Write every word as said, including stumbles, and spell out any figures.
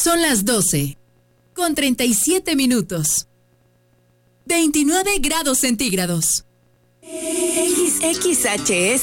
Son las doce, con treinta y siete minutos. veintinueve grados centígrados. X H S